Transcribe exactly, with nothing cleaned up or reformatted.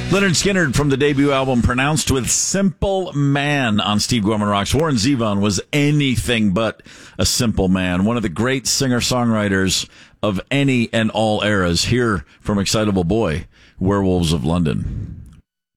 Leonard Skinner from the debut album Pronounced with Simple Man on Steve Gorman Rocks. Warren Zevon was anything but a simple man. One of the great singer-songwriters of any and all eras. Here from Excitable Boy, Werewolves of London.